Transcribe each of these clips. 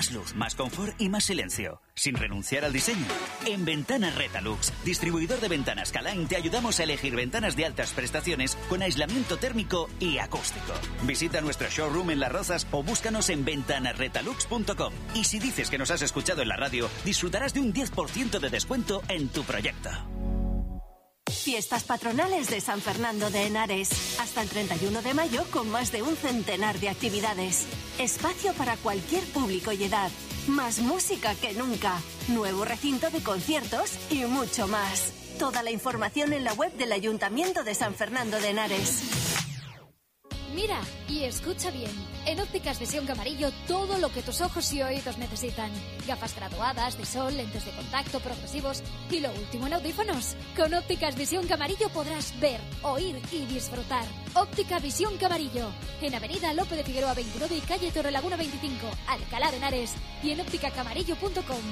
Más luz, más confort y más silencio, sin renunciar al diseño. En Ventanas Retalux, distribuidor de ventanas Calain, te ayudamos a elegir ventanas de altas prestaciones con aislamiento térmico y acústico. Visita nuestro showroom en Las Rozas o búscanos en ventanasretalux.com. Y si dices que nos has escuchado en la radio, disfrutarás de un 10% de descuento en tu proyecto. Fiestas patronales de San Fernando de Henares. Hasta el 31 de mayo con más de un centenar de actividades. Espacio para cualquier público y edad. Más música que nunca. Nuevo recinto de conciertos y mucho más. Toda la información en la web del Ayuntamiento de San Fernando de Henares. Mira y escucha bien. En Ópticas Visión Camarillo, todo lo que tus ojos y oídos necesitan. Gafas graduadas, de sol, lentes de contacto, progresivos y lo último en audífonos. Con Ópticas Visión Camarillo podrás ver, oír y disfrutar. Óptica Visión Camarillo. En Avenida Lope de Figueroa 29 y calle Torrelaguna 25, Alcalá de Henares. Y en ópticacamarillo.com.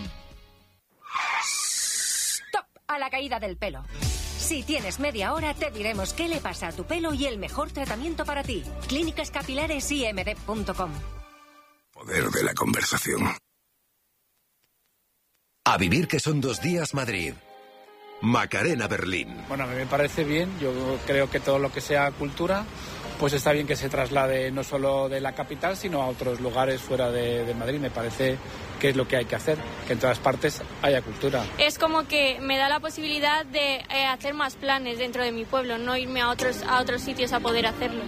¡Stop! A la caída del pelo. Si tienes media hora, te diremos qué le pasa a tu pelo y el mejor tratamiento para ti. Clínicas Capilares IMD.com. Poder de la conversación. A vivir que son 2 días Madrid. Macarena Berlín. Bueno, a mí me parece bien. Yo creo que todo lo que sea cultura, pues está bien que se traslade no solo de la capital, sino a otros lugares fuera de Madrid. Me parece que es lo que hay que hacer, que en todas partes haya cultura. Es como que me da la posibilidad de hacer más planes dentro de mi pueblo, no irme a otros sitios a poder hacerlo.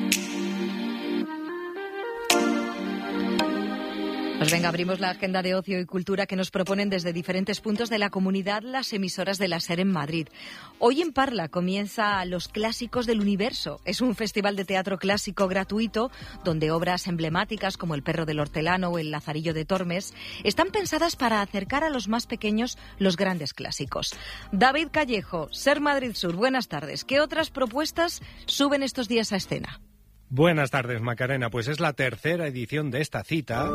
Pues venga, abrimos la agenda de ocio y cultura que nos proponen desde diferentes puntos de la comunidad las emisoras de la SER en Madrid. Hoy en Parla comienza Los Clásicos del Universo. Es un festival de teatro clásico gratuito donde obras emblemáticas como El Perro del Hortelano o El Lazarillo de Tormes están pensadas para acercar a los más pequeños los grandes clásicos. David Callejo, SER Madrid Sur, buenas tardes. ¿Qué otras propuestas suben estos días a escena? Buenas tardes, Macarena. Pues es la tercera edición de esta cita,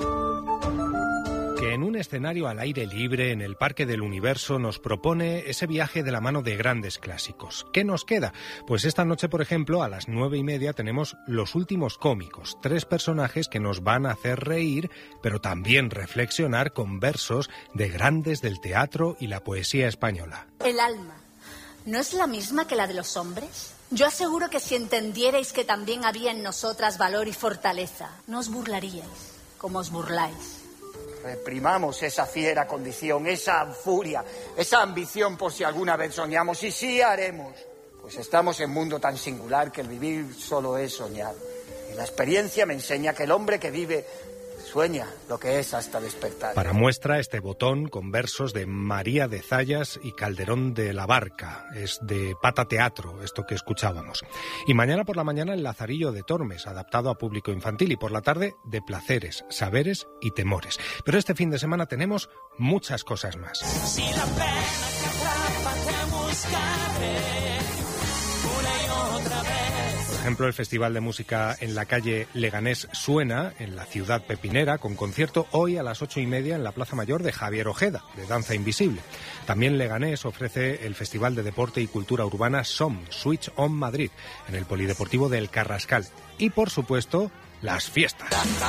que en un escenario al aire libre en el Parque del Universo nos propone ese viaje de la mano de grandes clásicos. ¿Qué nos queda? Pues esta noche, por ejemplo, a las 9:30 tenemos Los Últimos Cómicos, 3 personajes que nos van a hacer reír, pero también reflexionar con versos de grandes del teatro y la poesía española. El alma, ¿no es la misma que la de los hombres? Yo aseguro que si entendierais que también había en nosotras valor y fortaleza, no os burlaríais, como os burláis. Reprimamos esa fiera condición, esa furia, esa ambición por si alguna vez soñamos, y sí haremos. Pues estamos en un mundo tan singular que el vivir solo es soñar. Y la experiencia me enseña que el hombre que vive sueña lo que es hasta despertar. Para muestra este botón con versos de María de Zayas y Calderón de la Barca. Es de Pata Teatro, esto que escuchábamos. Y mañana por la mañana El Lazarillo de Tormes, adaptado a público infantil. Y por la tarde de Placeres, Saberes y Temores. Pero este fin de semana tenemos muchas cosas más. Si la pena te atrapa, te buscaré una y otra vez. Por ejemplo, el Festival de Música en la calle Leganés suena en la ciudad pepinera, con concierto hoy a las 8:30 en la Plaza Mayor de Javier Ojeda, de Danza Invisible. También Leganés ofrece el Festival de Deporte y Cultura Urbana SOM, Switch On Madrid, en el Polideportivo del Carrascal. Y, por supuesto, las fiestas.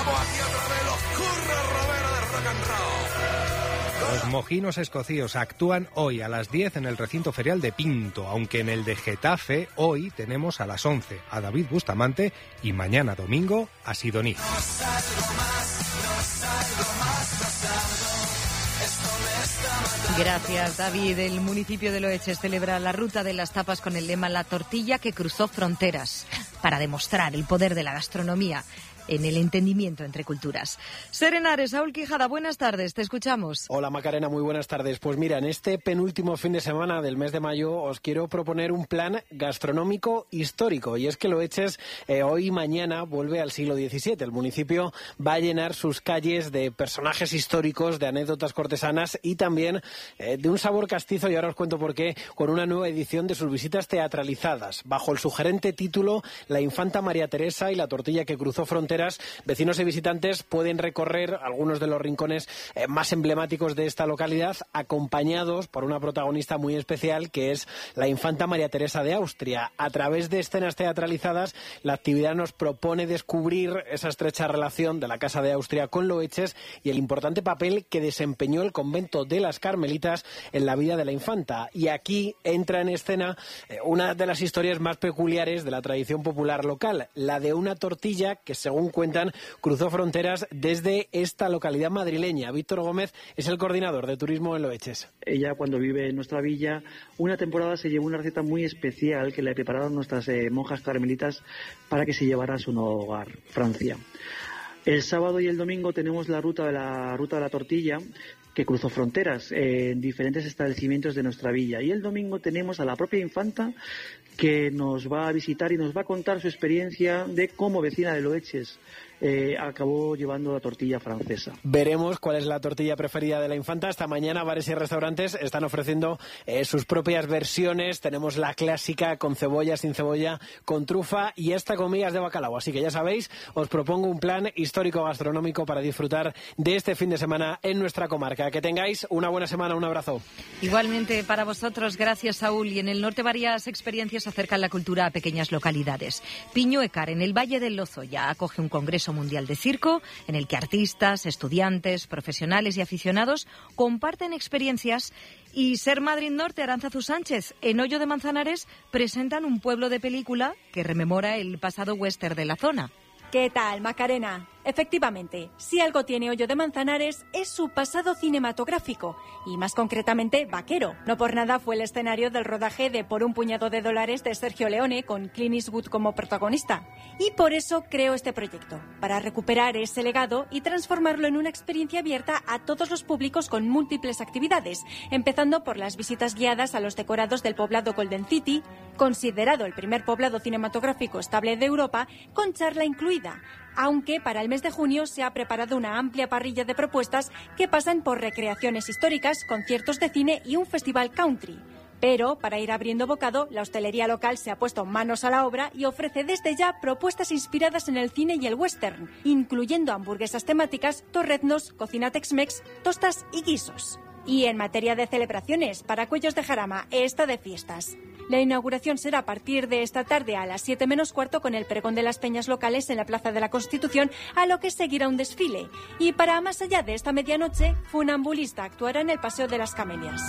Los Mojinos Escocíos actúan hoy a las 10 en el recinto ferial de Pinto, aunque en el de Getafe hoy tenemos a las 11 a David Bustamante y mañana domingo a Sidoní. Gracias, David. El municipio de Loeches celebra la Ruta de las Tapas con el lema La tortilla que cruzó fronteras, para demostrar el poder de la gastronomía en el entendimiento entre culturas. SER Henares, Saúl Quijada, buenas tardes, te escuchamos. Hola Macarena, muy buenas tardes. Pues mira, en este penúltimo fin de semana del mes de mayo os quiero proponer un plan gastronómico histórico, y es que Loeches hoy y mañana vuelve al siglo XVII. El municipio va a llenar sus calles de personajes históricos, de anécdotas cortesanas y también de un sabor castizo, y ahora os cuento por qué, con una nueva edición de sus visitas teatralizadas, bajo el sugerente título La infanta María Teresa y la tortilla que cruzó fronteras, Fronteras, vecinos y visitantes pueden recorrer algunos de los rincones más emblemáticos de esta localidad, acompañados por una protagonista muy especial, que es la infanta María Teresa de Austria. A través de escenas teatralizadas, la actividad nos propone descubrir esa estrecha relación de la Casa de Austria con Loeches y el importante papel que desempeñó el convento de las Carmelitas en la vida de la infanta. Y aquí entra en escena una de las historias más peculiares de la tradición popular local, la de una tortilla que, según cuentan, cruzó fronteras desde esta localidad madrileña. Víctor Gómez es el coordinador de turismo en Loeches. Ella, cuando vive en nuestra villa, una temporada se llevó una receta muy especial que le prepararon nuestras monjas carmelitas para que se llevara a su nuevo hogar, Francia. El sábado y el domingo tenemos la ruta de la tortilla, que cruzó fronteras en diferentes establecimientos de nuestra villa. Y el domingo tenemos a la propia infanta, que nos va a visitar y nos va a contar su experiencia de cómo, vecina de Loeches, acabó llevando la tortilla francesa. Veremos cuál es la tortilla preferida de la infanta. Esta mañana bares y restaurantes están ofreciendo sus propias versiones. Tenemos la clásica con cebolla, sin cebolla, con trufa, y esta con migas de bacalao. Así que ya sabéis, os propongo un plan histórico gastronómico para disfrutar de este fin de semana en nuestra comarca. Que tengáis una buena semana, un abrazo. Igualmente para vosotros, gracias, Saúl. Y en el norte varias experiencias acercan la cultura a pequeñas localidades. Piñuecar, en el Valle del Lozoya, acoge un congreso mundial de circo en el que artistas, estudiantes, profesionales y aficionados comparten experiencias. Y Ser Madrid Norte, Arantzazu Sánchez, en Hoyo de Manzanares, presentan un pueblo de película que rememora el pasado western de la zona. ¿Qué tal, Macarena? Efectivamente, si algo tiene Hoyo de Manzanares es su pasado cinematográfico, y más concretamente vaquero. No por nada fue el escenario del rodaje de Por un puñado de dólares de Sergio Leone, con Clint Eastwood como protagonista. Y por eso creo este proyecto, para recuperar ese legado y transformarlo en una experiencia abierta a todos los públicos con múltiples actividades, empezando por las visitas guiadas a los decorados del poblado Golden City, considerado el primer poblado cinematográfico estable de Europa, con charla incluida. Aunque para el mes de junio se ha preparado una amplia parrilla de propuestas que pasan por recreaciones históricas, conciertos de cine y un festival country. Pero, para ir abriendo bocado, la hostelería local se ha puesto manos a la obra y ofrece desde ya propuestas inspiradas en el cine y el western, incluyendo hamburguesas temáticas, torreznos, cocina Tex-Mex, tostas y guisos. Y en materia de celebraciones, para Cuellos de Jarama está de fiestas. La inauguración será a partir de esta tarde a las 7 menos cuarto con el pregón de las peñas locales en la Plaza de la Constitución, a lo que seguirá un desfile. Y para más allá de esta medianoche, Funambulista actuará en el Paseo de las Camelias.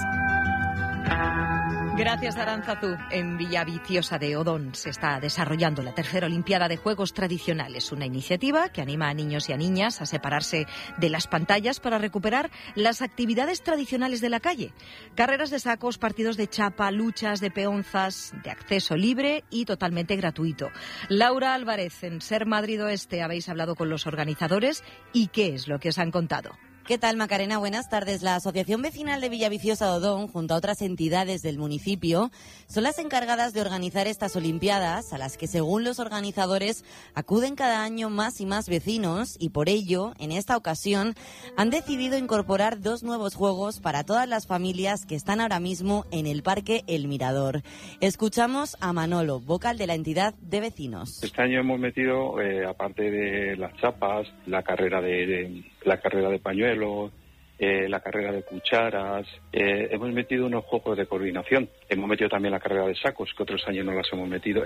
Gracias, Arantzazu. En Villaviciosa de Odón se está desarrollando la tercera Olimpiada de Juegos Tradicionales, una iniciativa que anima a niños y a niñas a separarse de las pantallas para recuperar las actividades tradicionales de la calle. Carreras de sacos, partidos de chapa, luchas de peonzas, de acceso libre y totalmente gratuito. Laura Álvarez, en Ser Madrid Oeste, habéis hablado con los organizadores y ¿qué es lo que os han contado? ¿Qué tal, Macarena? Buenas tardes. La Asociación Vecinal de Villaviciosa de Odón, junto a otras entidades del municipio, son las encargadas de organizar estas Olimpiadas, a las que, según los organizadores, acuden cada año más y más vecinos, y por ello, en esta ocasión, han decidido incorporar 2 nuevos juegos para todas las familias que están ahora mismo en el Parque El Mirador. Escuchamos a Manolo, vocal de la entidad de vecinos. Este año hemos metido, aparte de las chapas, la carrera de pañuelos, la carrera de cucharas, hemos metido unos juegos de coordinación, hemos metido también la carrera de sacos, que otros años no las hemos metido,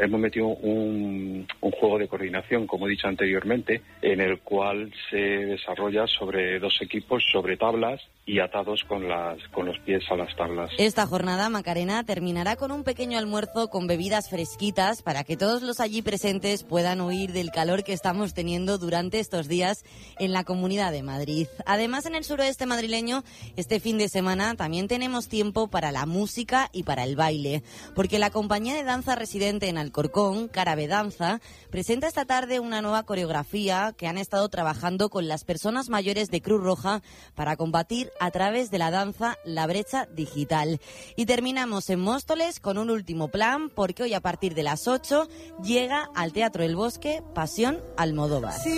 un juego de coordinación, como he dicho anteriormente, en el cual se desarrolla sobre 2 equipos, sobre tablas y atados con los pies a las tablas. Esta jornada, Macarena, terminará con un pequeño almuerzo con bebidas fresquitas para que todos los allí presentes puedan huir del calor que estamos teniendo durante estos días en la Comunidad de Madrid. Además, en el suroeste madrileño, este fin de semana también tenemos tiempo para la música y para el baile, porque la compañía de danza residente en Alcorcón, Carabe Danza, presenta esta tarde una nueva coreografía que han estado trabajando con las personas mayores de Cruz Roja para combatir a través de la danza la brecha digital. Y terminamos en Móstoles con un último plan, porque hoy a partir de las 8 llega al Teatro El Bosque Pasión Almodóvar.